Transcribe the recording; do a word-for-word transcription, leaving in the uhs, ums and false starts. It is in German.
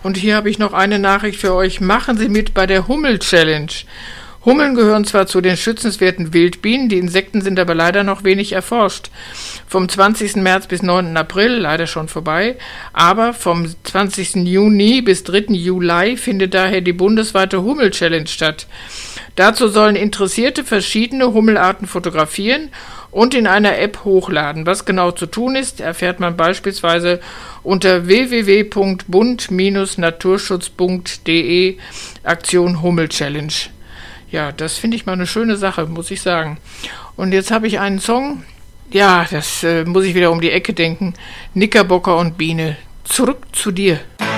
Und hier habe ich noch eine Nachricht für euch. Machen Sie mit bei der Hummel-Challenge. Hummeln gehören zwar zu den schützenswerten Wildbienen, die Insekten sind aber leider noch wenig erforscht. Vom zwanzigsten März bis neunten April, leider schon vorbei, aber vom zwanzigsten Juni bis dritten Juli findet daher die bundesweite Hummel-Challenge statt. Dazu sollen Interessierte verschiedene Hummelarten fotografieren und in einer App hochladen. Was genau zu tun ist, erfährt man beispielsweise unter w w w punkt bund Bindestrich naturschutz punkt d e Aktion Hummel Challenge. Ja, das finde ich mal eine schöne Sache, muss ich sagen. Und jetzt habe ich einen Song, ja, das äh, muss ich wieder um die Ecke denken. Knickerbocker und Biene. Zurück zu dir.